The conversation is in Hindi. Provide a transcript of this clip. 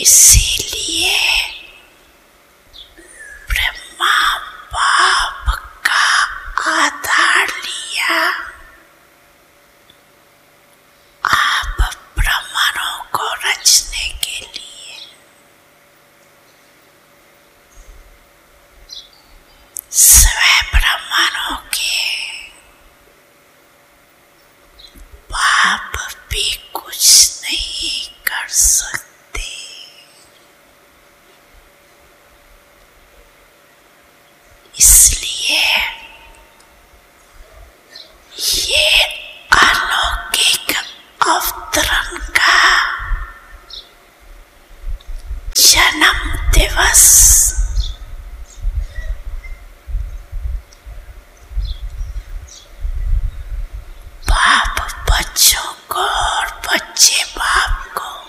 इसीलिए ब्रह्मा बाप का आधार लिया। आप ब्रह्मांडों को रचने के लिए स्वयं ब्रह्मांडों के बाप भी कुछ नहीं कर सकते। इसलिए ये अलौकिक अवतरण का जन्म दिवस